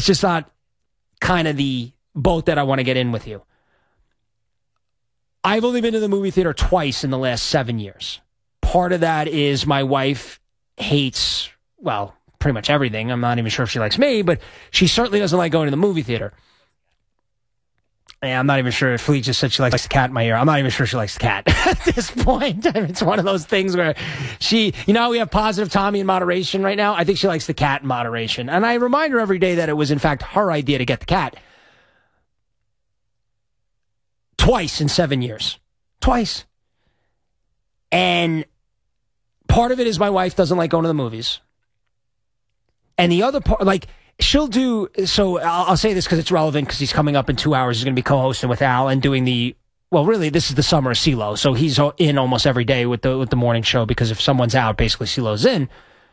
just not kind of the boat that I want to get in with you. I've only been to the movie theater twice in the last 7 years. Part of that is my wife hates, well, pretty much everything. I'm not even sure if she likes me, but she certainly doesn't like going to the movie theater. And I'm not even sure if Fleet just said she likes the cat in my ear. I'm not even sure she likes the cat at this point. It's one of those things where she, you know, we have positive Tommy in moderation right now. I think she likes the cat in moderation. And I remind her every day that it was, in fact, her idea to get the cat. Twice in 7 years. Twice. And part of it is my wife doesn't like going to the movies. And the other part, like, she'll do, so I'll say this because it's relevant because he's coming up in 2 hours. He's going to be co-hosting with Al and doing the, well, really, this is the summer of CeeLo. So he's in almost every day with the morning show because if someone's out, basically CeeLo's in.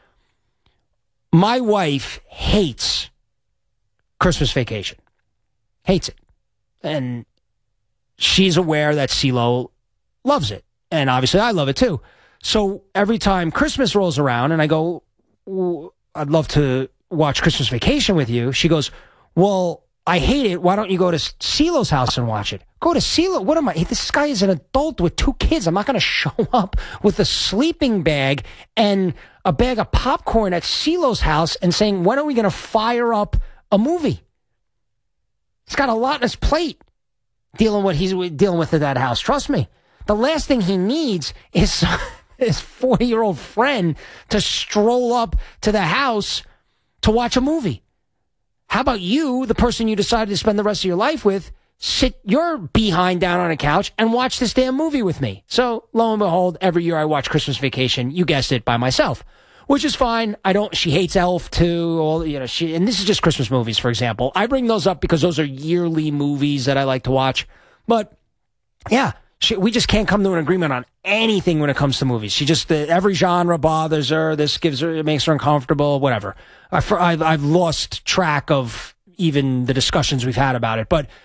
My wife hates Christmas Vacation. Hates it. And she's aware that CeeLo loves it. And obviously I love it too. So every time Christmas rolls around and I go, I'd love to watch Christmas Vacation with you, she goes, well, I hate it. Why don't you go to CeeLo's house and watch it? Go to CeeLo. What am I? This guy is an adult with 2 kids. I'm not going to show up with a sleeping bag and a bag of popcorn at CeeLo's house and saying, when are we going to fire up a movie? He's got a lot on his plate dealing with what he's dealing with at that house. Trust me. The last thing he needs is his 40-year-old friend to stroll up to the house to watch a movie. How about you, the person you decided to spend the rest of your life with, sit your behind down on a couch and watch this damn movie with me? So, lo and behold, every year I watch Christmas Vacation, you guessed it, by myself, which is fine. She hates Elf too, and this is just Christmas movies, for example. I bring those up because those are yearly movies that I like to watch. But, yeah. We just can't come to an agreement on anything when it comes to movies. She just, every genre bothers her. This it makes her uncomfortable, whatever. I've lost track of even the discussions we've had about it. But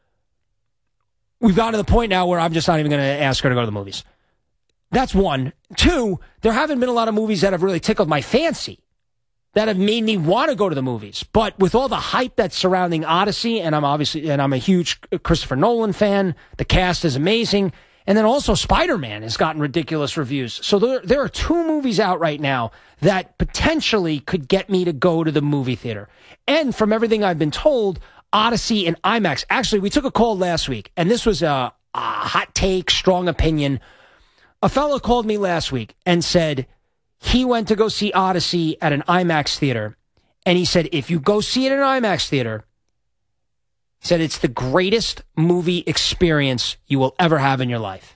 we've gotten to the point now where I'm just not even going to ask her to go to the movies. That's one. Two, there haven't been a lot of movies that have really tickled my fancy, that have made me want to go to the movies. But with all the hype that's surrounding Odyssey, and I'm a huge Christopher Nolan fan, the cast is amazing, and then also Spider-Man has gotten ridiculous reviews. So there are 2 movies out right now that potentially could get me to go to the movie theater. And from everything I've been told, Odyssey and IMAX. Actually, we took a call last week, and this was a hot take, strong opinion. A fellow called me last week and said he went to go see Odyssey at an IMAX theater, and he said, if you go see it in an IMAX theater, he said it's the greatest movie experience you will ever have in your life.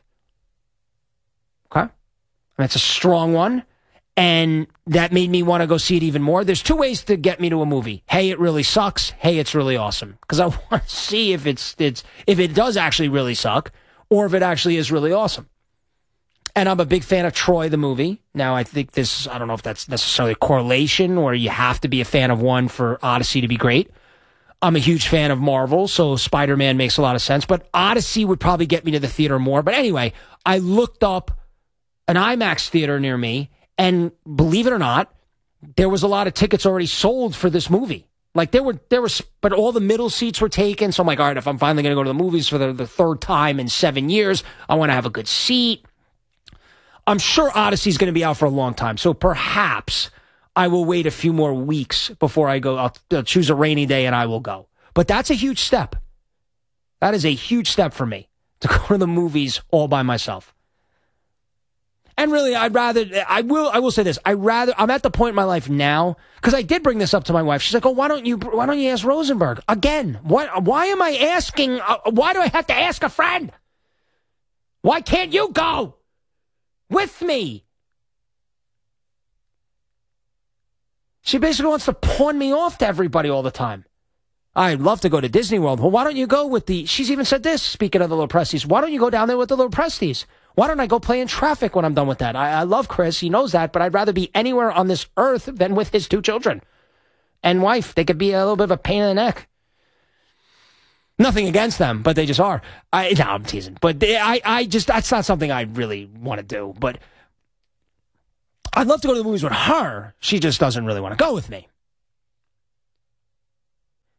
Okay? That's a strong one, and that made me want to go see it even more. There's 2 ways to get me to a movie. Hey, it really sucks. Hey, it's really awesome. Because I want to see if it does actually really suck, or if it actually is really awesome. And I'm a big fan of Troy, the movie. Now, I think I don't know if that's necessarily a correlation or you have to be a fan of one for Odyssey to be great. I'm a huge fan of Marvel, so Spider-Man makes a lot of sense. But Odyssey would probably get me to the theater more. But anyway, I looked up an IMAX theater near me, and believe it or not, there was a lot of tickets already sold for this movie. Like but all the middle seats were taken. So I'm like, all right, if I'm finally going to go to the movies for the 3rd time in 7 years, I want to have a good seat. I'm sure Odyssey's going to be out for a long time, so perhaps I will wait a few more weeks before I go. I'll choose a rainy day and I will go. But that's a huge step. That is a huge step for me, to go to the movies all by myself. And really, I will say this. I'm at the point in my life now, because I did bring this up to my wife. She's like, oh, why don't you ask Rosenberg? Again, why am I asking, why do I have to ask a friend? Why can't you go with me? She basically wants to pawn me off to everybody all the time. I'd love to go to Disney World. Well, why don't you go with she's even said this, speaking of the little Presties, why don't you go down there with the little Presties? Why don't I go play in traffic when I'm done with that? I love Chris, he knows that, but I'd rather be anywhere on this earth than with his 2 children and wife. They could be a little bit of a pain in the neck. Nothing against them, but they just are. No, I'm teasing. But that's not something I really want to do. But I'd love to go to the movies with her. She just doesn't really want to go with me.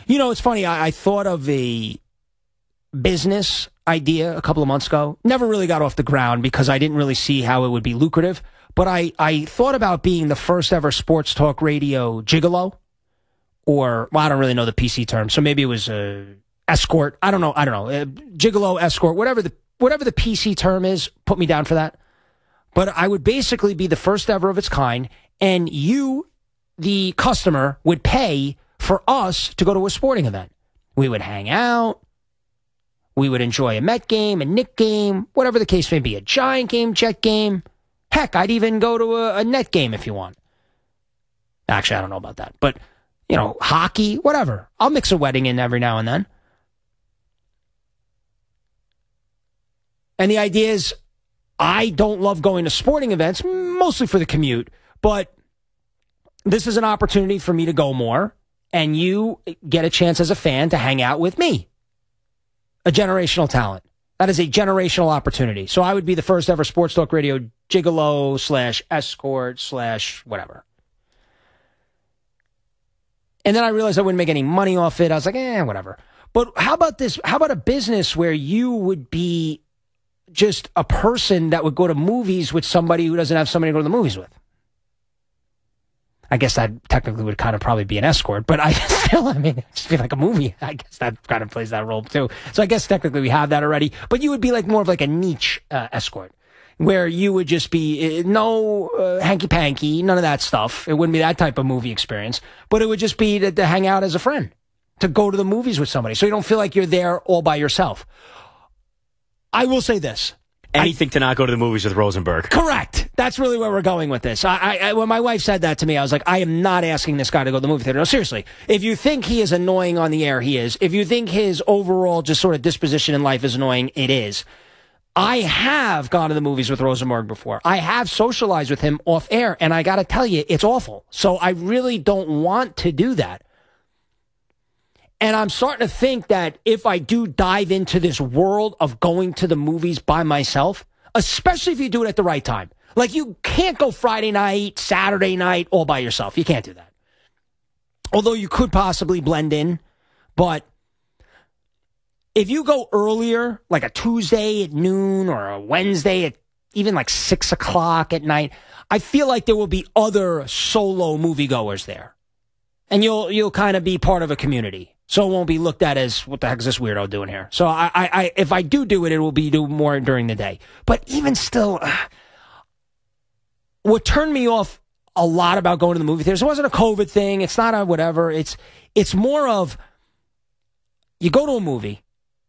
You know, it's funny. I thought of a business idea a couple of months ago. Never really got off the ground because I didn't really see how it would be lucrative. But I thought about being the first ever sports talk radio gigolo. Or, well, I don't really know the PC term. So maybe it was escort. I don't know. Gigolo, escort, whatever the PC term is, put me down for that. But I would basically be the first ever of its kind. And you, the customer, would pay for us to go to a sporting event. We would hang out. We would enjoy a Met game, a Knick game, whatever the case may be, a Giant game, Jet game. Heck, I'd even go to a Net game if you want. Actually, I don't know about that. But, you know, hockey, whatever. I'll mix a wedding in every now and then. And the idea is, I don't love going to sporting events, mostly for the commute, but this is an opportunity for me to go more, and you get a chance as a fan to hang out with me. A generational talent. That is a generational opportunity. So I would be the first ever sports talk radio gigolo / escort / whatever. And then I realized I wouldn't make any money off it. I was like, whatever. But how about this? How about a business where you would be just a person that would go to movies with somebody who doesn't have somebody to go to the movies with? I guess that technically would kind of probably be an escort, but it'd just be like a movie. I guess that kind of plays that role too. So I guess technically we have that already, but you would be like more of like a niche escort, where you would just be no hanky-panky, none of that stuff. It wouldn't be that type of movie experience, but it would just be to hang out as a friend, to go to the movies with somebody, so you don't feel like you're there all by yourself. I will say this. Anything to not go to the movies with Rosenberg. Correct. That's really where we're going with this. When my wife said that to me, I was like, I am not asking this guy to go to the movie theater. No, seriously. If you think he is annoying on the air, he is. If you think his overall just sort of disposition in life is annoying, it is. I have gone to the movies with Rosenberg before. I have socialized with him off air, and I got to tell you, it's awful. So I really don't want to do that. And I'm starting to think that if I do dive into this world of going to the movies by myself, especially if you do it at the right time, like you can't go Friday night, Saturday night all by yourself. You can't do that. Although you could possibly blend in, but if you go earlier, like a Tuesday at noon or a Wednesday at even like 6 o'clock at night, I feel like there will be other solo moviegoers there. And you'll kind of be part of a community. So it won't be looked at as, what the heck is this weirdo doing here? So I if I do it, it will be do more during the day. But even still, what turned me off a lot about going to the movie theaters, it wasn't a COVID thing. It's not a whatever. It's more of, you go to a movie.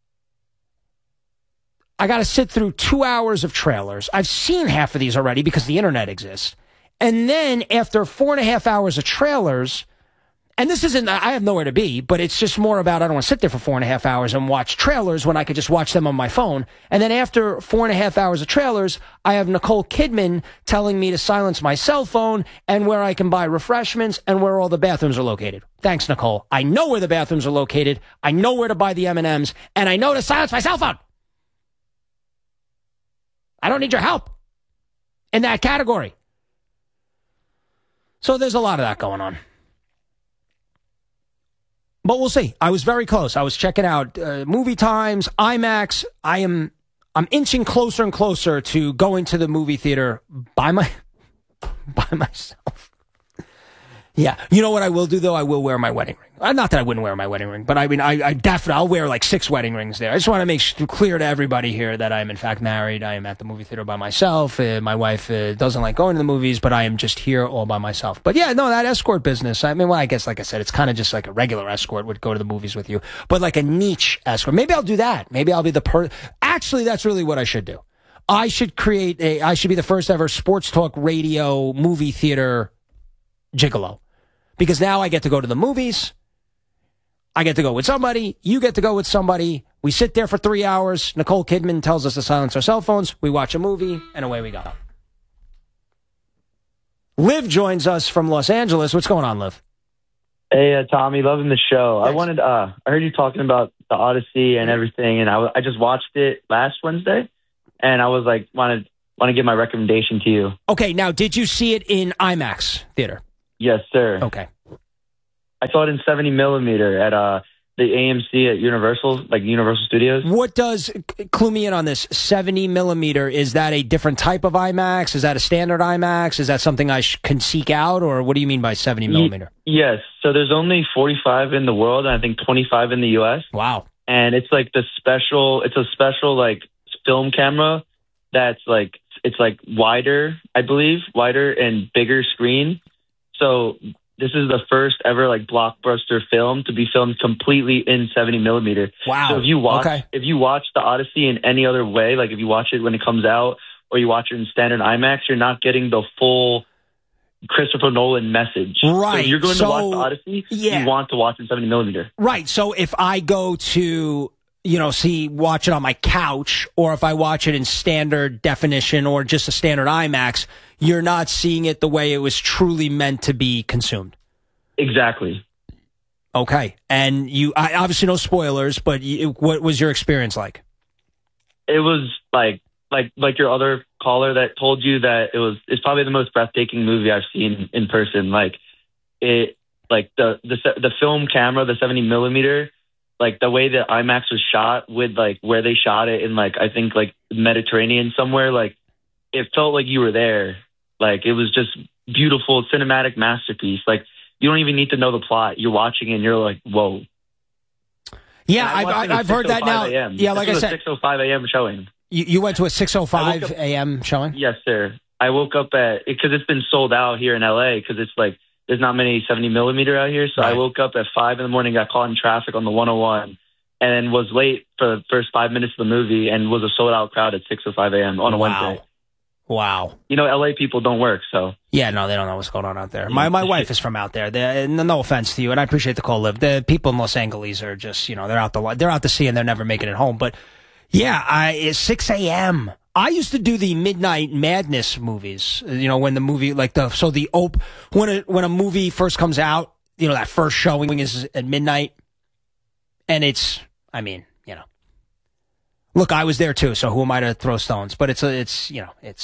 I got to sit through 2 hours of trailers. I've seen half of these already because the internet exists. And then after 4.5 hours of trailers, and this isn't, I have nowhere to be, but it's just more about, I don't want to sit there for 4.5 hours and watch trailers when I could just watch them on my phone. And then after 4.5 hours of trailers, I have Nicole Kidman telling me to silence my cell phone and where I can buy refreshments and where all the bathrooms are located. Thanks, Nicole. I know where the bathrooms are located. I know where to buy the M&Ms, and I know to silence my cell phone. I don't need your help in that category. So there's a lot of that going on. But we'll see. I was very close. I was checking out movie times, IMAX. I'm inching closer and closer to going to the movie theater by myself. Yeah. You know what I will do, though? I will wear my wedding ring. Not that I wouldn't wear my wedding ring, but I mean, I definitely, I'll wear like 6 wedding rings there. I just want to make clear to everybody here that I am in fact married. I am at the movie theater by myself. My wife doesn't like going to the movies, but I am just here all by myself. But yeah, no, that escort business, I mean, well, I guess, like I said, it's kind of just like a regular escort would go to the movies with you, but like a niche escort. Maybe I'll do that. Maybe I'll be actually, that's really what I should do. I should be the first ever sports talk radio movie theater gigolo. Because now I get to go to the movies. I get to go with somebody. You get to go with somebody. We sit there for 3 hours. Nicole Kidman tells us to silence our cell phones. We watch a movie, and away we go. Liv joins us from Los Angeles. What's going on, Liv? Hey, Tommy, loving the show. Thanks. I heard you talking about the Odyssey and everything, and I just watched it last Wednesday, and I was like, want to give my recommendation to you. Okay, now, did you see it in IMAX theater? Yes, sir. Okay. I saw it in 70 millimeter at the AMC at Universal, like Universal Studios. What does, clue me in on this, 70 millimeter, is that a different type of IMAX? Is that a standard IMAX? Is that something I can seek out, or what do you mean by 70 millimeter? Yes, so there's only 45 in the world, and I think 25 in the U.S. Wow. And it's like it's a special like film camera that's like, it's like wider, I believe, wider and bigger screen. So this is the first ever like blockbuster film to be filmed completely in 70 millimeter. Wow. So if you watch the Odyssey in any other way, like if you watch it when it comes out or you watch it in standard IMAX, you're not getting the full Christopher Nolan message. Right. So if you're going to watch the Odyssey, you want to watch it in 70 millimeter. Right. So if I go to, watch it on my couch, or if I watch it in standard definition or just a standard IMAX, you're not seeing it the way it was truly meant to be consumed. Exactly. Okay. And I obviously no spoilers, but what was your experience like? It was like your other caller that told you that it's probably the most breathtaking movie I've seen in person. Like the film camera, the 70 millimeter, like the way that IMAX was shot with like where they shot it in like, I think like Mediterranean somewhere, like it felt like you were there. Like it was just beautiful cinematic masterpiece. Like you don't even need to know the plot. You're watching it and you're like, whoa. Yeah, I've heard that now. Yeah, like I said, 6:05 a.m. showing. You went to a 6:05 a.m. showing? Yes, sir. I woke up because it's been sold out here in LA because it's like there's not many 70 millimeter out here. So right. I woke up at 5 a.m, got caught in traffic on the 101, and was late for the first 5 minutes of the movie, and was a sold out crowd at 6:05 a.m. on a Wednesday. Wow. LA people don't work, so. Yeah, no, they don't know what's going on out there. My wife is from out there. No offense to you, and I appreciate the call, Liv. The people in Los Angeles are just, they're out to sea and they're never making it home. But yeah, it's 6 a.m. I used to do the Midnight Madness movies. When the movie when a movie first comes out, that first showing is at midnight, and it's. Look, I was there too, so who am I to throw stones? But it's yeah.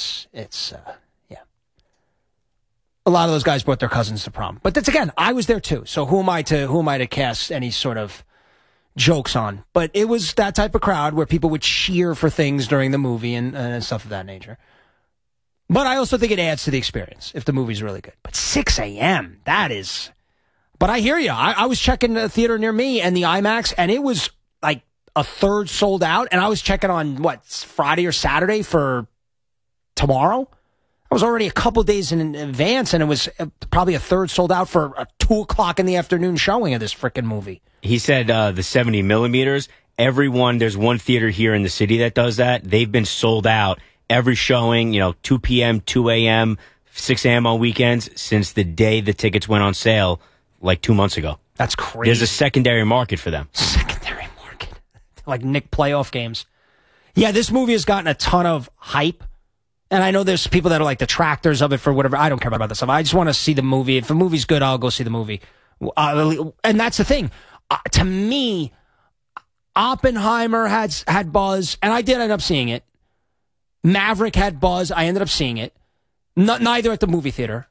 A lot of those guys brought their cousins to prom. But that's, again, I was there too, so who am I to cast any sort of jokes on? But it was that type of crowd where people would cheer for things during the movie and stuff of that nature. But I also think it adds to the experience if the movie's really good. But 6 a.m., that is. But I hear you. I was checking a theater near me and the IMAX, and it was like a third sold out, and I was checking on Friday or Saturday for tomorrow. I was already a couple days in advance, and it was probably a third sold out for a 2:00 in the afternoon showing of this freaking movie. He said the 70 millimeters. There's one theater here in the city that does that. They've been sold out every showing. 2 p.m., 2 a.m., 6 a.m. on weekends since the day the tickets went on sale, like 2 months ago. That's crazy. There's a secondary market for them. Secondary market. Like Knick playoff games. Yeah, this movie has gotten a ton of hype. And I know there's people that are like detractors of it for whatever. I don't care about this stuff. I just want to see the movie. If the movie's good, I'll go see the movie. And that's the thing. To me, Oppenheimer had buzz, and I did end up seeing it. Maverick had buzz. I ended up seeing it. Neither at the movie theater.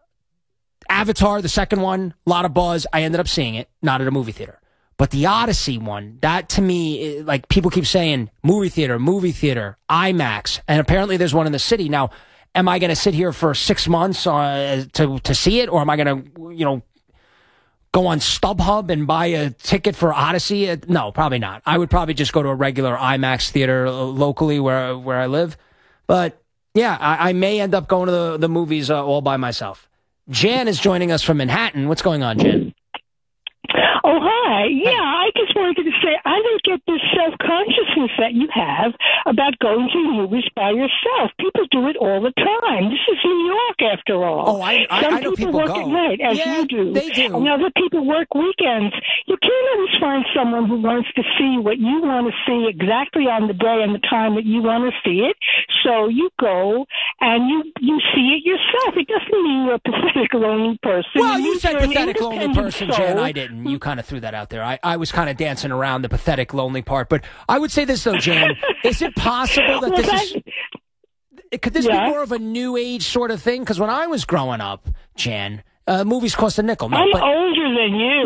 Avatar, the second one, a lot of buzz. I ended up seeing it, not at a movie theater. But the Odyssey one, that to me, like people keep saying, movie theater, IMAX, and apparently there's one in the city. Now, am I going to sit here for 6 months to see it, or am I going to, go on StubHub and buy a ticket for Odyssey? No, probably not. I would probably just go to a regular IMAX theater locally where I live. But yeah, I may end up going to the movies all by myself. Jan is joining us from Manhattan. What's going on, Jan? Oh, hi. Yeah, I just wanted to say I don't get this self-consciousness that you have about going to movies by yourself. People do it all the time. This is New York, after all. Oh, I know people work go. at night, as you do. They do. And other people work weekends. You can't always find someone who wants to see what you want to see exactly on the day and the time that you want to see it. So you go and you see it yourself. It doesn't mean you're a pathetic, lonely person. Well, you said pathetic, lonely person, soul. Jan. I didn't. You kind of threw that out there. I was kind of dancing around the pathetic, lonely part. But I would say this, though, Jan. Is it possible that could this be more of a new age sort of thing? Because when I was growing up, Jan, Movies cost a nickel. No, I'm but older than you.